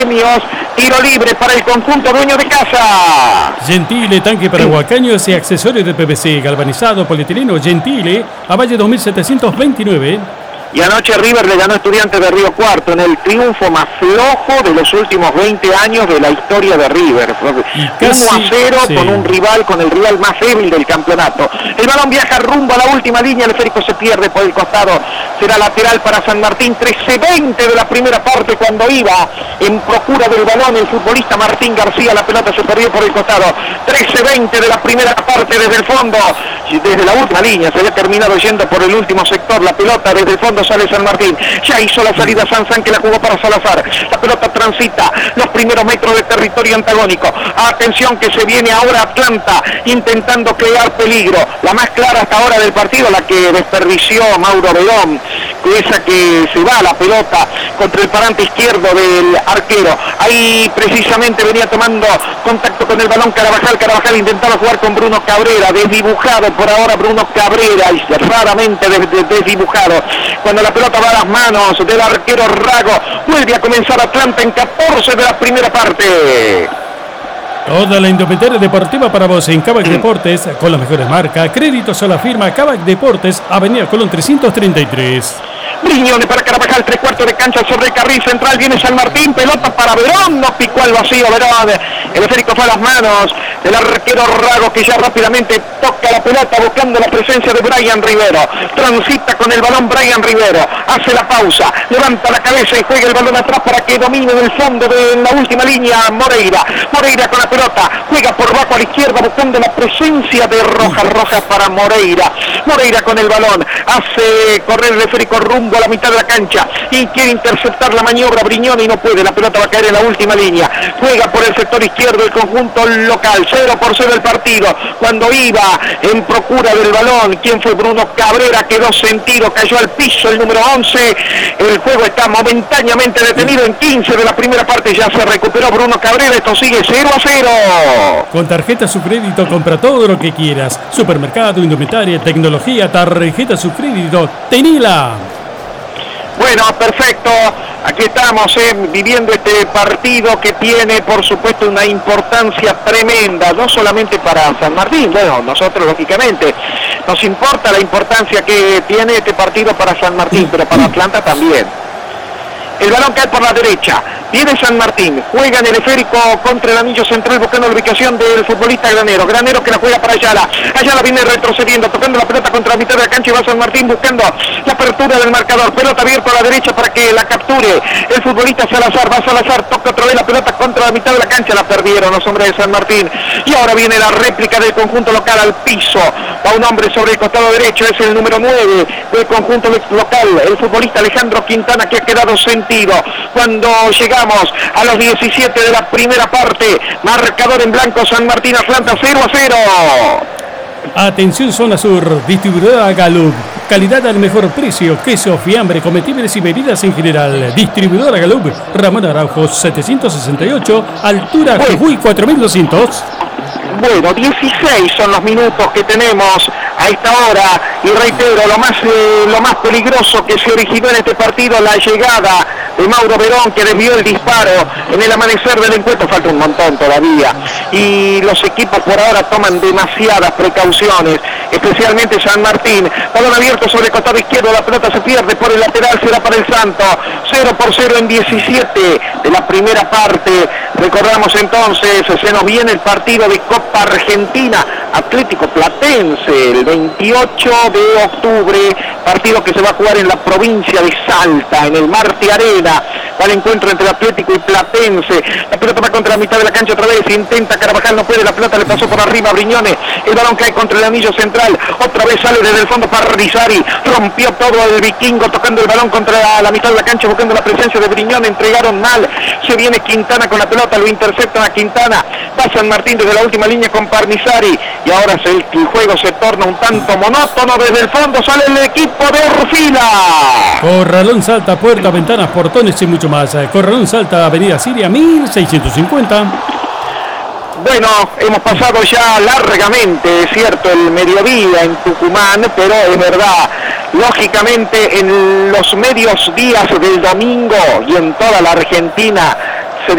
Tiro libre para el conjunto dueño de casa. Gentile, tanque para huacaños y accesorios de PVC, galvanizado, polietileno. Gentile, a Valle 2729. Y anoche River le ganó a Estudiantes de Río Cuarto en el triunfo más flojo de los últimos 20 años de la historia de River. 1-0 sí, con un rival, con el rival más débil del campeonato. El balón viaja rumbo a la última línea, el esférico se pierde por el costado. Será lateral para San Martín. 13:20 de la primera parte, cuando iba en procura del balón el futbolista Martín García. La pelota se perdió por el costado. 13:20 de la primera parte desde el fondo. Desde la última línea se había terminado yendo por el último sector. La pelota desde el fondo sale San Martín. Ya hizo la salida Sanzán, que la jugó para Salazar. La pelota transita los primeros metros de territorio antagónico. Atención que se viene ahora Atlanta intentando crear peligro. La más clara hasta ahora del partido, la que desperdició Mauro Verón. Esa que se va la pelota contra el parante izquierdo del arquero. Ahí precisamente venía tomando contacto con el balón Carabajal. Carabajal intentaba jugar con Bruno Cabrera. Desdibujado por ahora Bruno Cabrera, y raramente desdibujado. Cuando la pelota va a las manos del arquero Rago, vuelve a comenzar Atlanta en 14 de la primera parte. Toda la indumentaria deportiva para vos en Kavak Deportes, con las mejores marcas. Créditos a la firma Kavak Deportes, Avenida Colón 333. Briñones para Carabajal, 3/4 de cancha sobre el carril central, viene San Martín, pelota para Verón, no picó al vacío Verón, el esférico fue a las manos del arquero Rago, que ya rápidamente toca la pelota buscando la presencia de Brian Rivero, transita con el balón Brian Rivero, hace la pausa, levanta la cabeza y juega el balón atrás para que domine en el fondo de la última línea Moreira con la pelota, juega por bajo a la izquierda buscando la presencia de Rojas para Moreira con el balón, hace correr el esférico rumbo a la mitad de la cancha y quiere interceptar la maniobra Briñone y no puede, la pelota va a caer en la última línea, juega por el sector izquierdo el conjunto local, 0-0 el partido, cuando iba en procura del balón, ¿quién fue? Bruno Cabrera, quedó sentido, cayó al piso el número 11, el juego está momentáneamente detenido en 15 de la primera parte, ya se recuperó Bruno Cabrera, esto sigue 0-0. Con tarjeta Subcrédito compra todo lo que quieras, supermercado, indumentaria, tecnología, tarjeta Subcrédito, tenila. Bueno, perfecto, aquí estamos viviendo este partido que tiene por supuesto una importancia tremenda, no solamente para San Martín, bueno, nosotros lógicamente nos importa la importancia que tiene este partido para San Martín, pero para Atlanta también. El balón cae por la derecha, viene San Martín, juega en el esférico contra el anillo central buscando la ubicación del futbolista Granero que la juega para Ayala viene retrocediendo, tocando la pelota contra la mitad de la cancha y va San Martín buscando la apertura del marcador, pelota abierta a la derecha para que la capture el futbolista Salazar, va Salazar, toca otra vez la pelota contra la mitad de la cancha, la perdieron los hombres de San Martín y ahora viene la réplica del conjunto local al piso, va un hombre sobre el costado derecho, es el número 9 del conjunto local, el futbolista Alejandro Quintana, que ha quedado sentido. Cuando llegamos a los 17 de la primera parte, marcador en blanco, San Martín Atlanta 0-0. Atención zona sur, distribuidora Galub, calidad al mejor precio, queso, fiambre, comestibles y bebidas en general. Distribuidora Galub, Ramón Araujo 768, altura Jujuy 4200. Bueno, 16 son los minutos que tenemos a esta hora y reitero, lo más peligroso que se originó en este partido, la llegada de Mauro Verón, que desvió el disparo en el amanecer del encuentro, falta un montón todavía y los equipos por ahora toman demasiadas precauciones, especialmente San Martín, balón abierto sobre el costado izquierdo, la pelota se pierde por el lateral, será para el Santo, 0-0 en 17 de la primera parte. Recordamos entonces, se nos viene el partido de Copa Argentina, Atlético Platense, el 28 de octubre, partido que se va a jugar en la provincia de Salta, en el Marte Arena, va el encuentro entre Atlético y Platense, la pelota va contra la mitad de la cancha otra vez, intenta Carabajal, no puede, la pelota le pasó por arriba a Briñone, el balón cae contra el anillo central, otra vez sale desde el fondo para Rizari, rompió todo el vikingo tocando el balón contra la mitad de la cancha buscando la presencia de Briñone, entregaron mal, se viene Quintana con la pelota, lo interceptan a Quintana, va San Martín desde la última línea con Parnizari y ahora el juego se torna un tanto monótono, desde el fondo sale el equipo de Orfila. Corralón Salta, puertas, ventanas, portones y mucho más. Corralón Salta, Avenida Siria 1650. Bueno, hemos pasado ya largamente, es cierto, el mediodía en Tucumán, pero es verdad, lógicamente en los medios días del domingo y en toda la Argentina